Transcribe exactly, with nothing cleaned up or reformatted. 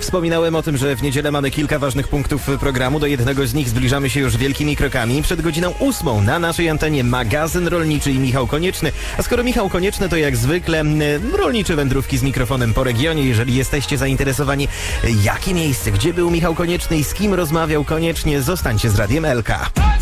Wspominałem o tym, że w niedzielę mamy kilka ważnych punktów programu. Do jednego z nich zbliżamy się już wielkimi krokami. Przed godziną ósmą na naszej antenie magazyn rolniczy i Michał Konieczny. A skoro Michał Konieczny, to jak zwykle rolnicze wędrówki z mikrofonem po regionie. Jeżeli jesteście zainteresowani, jakie miejsce, gdzie był Michał Konieczny i z kim rozmawiał, koniecznie zostańcie z Radiem L K.